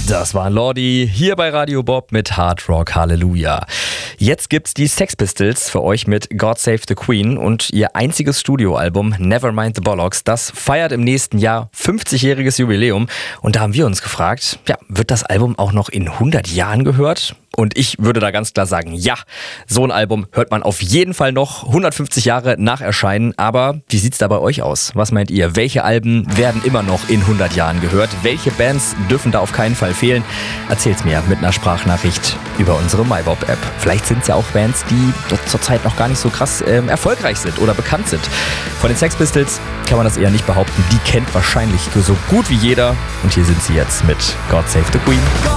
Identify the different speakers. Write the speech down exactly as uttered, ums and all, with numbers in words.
Speaker 1: Das war Lordi hier bei Radio Bob mit Hard Rock Halleluja. Jetzt gibt's die Sex Pistols für euch mit God Save the Queen und ihr einziges Studioalbum Nevermind the Bollocks. Das feiert im nächsten Jahr fünfzigjähriges Jubiläum und da haben wir uns gefragt, ja, wird das Album auch noch in hundert Jahren gehört? Und ich würde da ganz klar sagen, ja, so ein Album hört man auf jeden Fall noch hundertfünfzig Jahre nach Erscheinen. Aber wie sieht's da bei euch aus? Was meint ihr? Welche Alben werden immer noch in hundert Jahren gehört? Welche Bands dürfen da auf keinen Fall fehlen? Erzählt's mir mit einer Sprachnachricht über unsere MyBob-App. Vielleicht sind es ja auch Bands, die zurzeit noch gar nicht so krass ähm, erfolgreich sind oder bekannt sind. Von den Sex Pistols kann man das eher nicht behaupten. Die kennt wahrscheinlich so gut wie jeder. Und hier sind sie jetzt mit God Save the Queen.